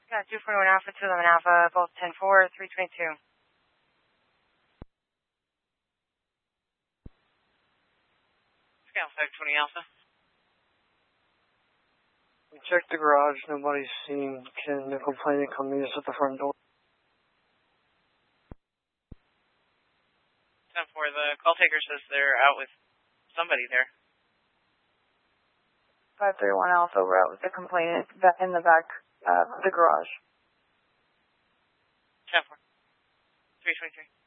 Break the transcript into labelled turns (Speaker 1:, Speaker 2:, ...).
Speaker 1: Yeah, 241 Alpha, 211 Alpha, both 10-4, 322.
Speaker 2: Scout 520 Alpha.
Speaker 3: We checked the garage, nobody's seen. Can the complainant come meet us at the front door?
Speaker 2: 10-4, the call taker says they're out with somebody there.
Speaker 4: 531 Alpha, we're out with the complainant in the back of the garage.
Speaker 2: 10-4, 323.